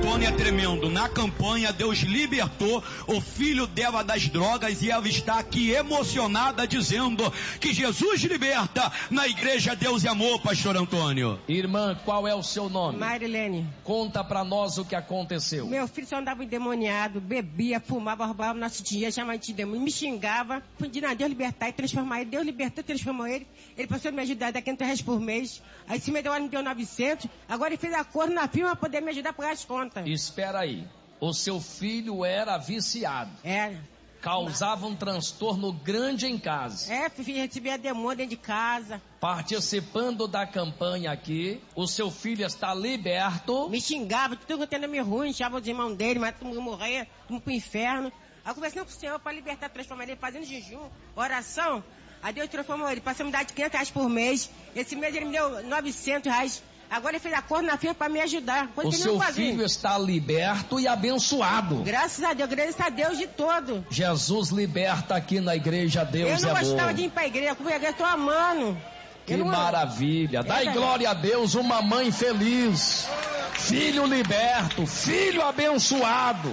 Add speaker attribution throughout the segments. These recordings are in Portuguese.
Speaker 1: Antônio é tremendo. Na campanha, Deus libertou o filho dela das drogas e ela está aqui emocionada dizendo que Jesus liberta na igreja Deus e Amor, pastor Antônio.
Speaker 2: Irmã, qual é o seu nome?
Speaker 3: Marilene.
Speaker 2: Conta pra nós o que aconteceu.
Speaker 3: Meu filho só andava endemoniado, bebia, fumava, roubava nosso dinheiro, chamava de demônio, me xingava, pedindo a Deus libertar e transformar ele. Deus libertou, transformou ele. Ele passou a me ajudar daqui R$500 por mês. Aí se me deu 900, agora ele fez acordo na firma para poder me ajudar a pagar as contas.
Speaker 2: Espera aí, o seu filho era viciado.
Speaker 3: Era.
Speaker 2: Causava um transtorno grande em casa.
Speaker 3: Recebia demônio dentro de casa.
Speaker 2: Participando da campanha aqui, o seu filho está liberto.
Speaker 3: Me xingava, tudo que me ruim, chamava os irmãos dele, mas todo mundo morrer, todo mundo pro inferno. Aí conversando com o Senhor para libertar, transformar ele, fazendo jejum, oração. Aí Deus transformou ele, passou a me dar de R$500 por mês. Esse mês ele me deu R$900. Agora ele fez acordo na firma para me ajudar.
Speaker 2: O seu filho está liberto e abençoado.
Speaker 3: Graças a Deus, agradeço a Deus de todo.
Speaker 2: Jesus liberta aqui na igreja Deus e Amor.
Speaker 3: Eu não gostava de ir para a igreja, eu estou amando.
Speaker 2: Que maravilha. Dai glória a Deus, uma mãe feliz. Filho liberto, filho abençoado.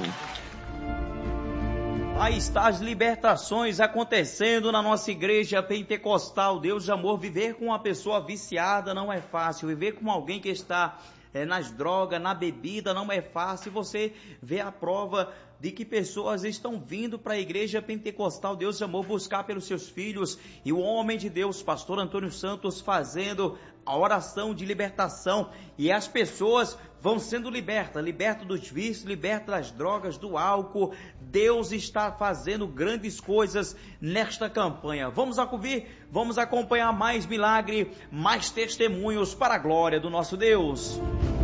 Speaker 4: Aí está as libertações acontecendo na nossa igreja pentecostal. Deus de Amor. Viver com uma pessoa viciada não é fácil. Viver com alguém que está nas drogas, na bebida, não é fácil. Você vê a prova de que pessoas estão vindo para a igreja pentecostal Deus de Amor buscar pelos seus filhos, e o homem de Deus, pastor Antônio Santos, fazendo a oração de libertação, e as pessoas vão sendo libertas dos vícios, libertas das drogas, do álcool. Deus está fazendo grandes coisas nesta campanha. Vamos acompanhar mais milagre, mais testemunhos para a glória do nosso Deus.